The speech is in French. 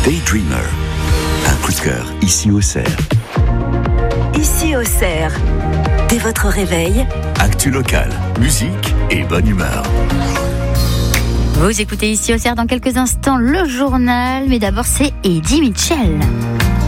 Daydreamer. Un coup de cœur ici au Cerf. Ici au Cerf. Dès votre réveil, Actu local, musique et bonne humeur. Vous écoutez Ici au Cerf dans quelques instants le journal, mais d'abord c'est Eddie Mitchell.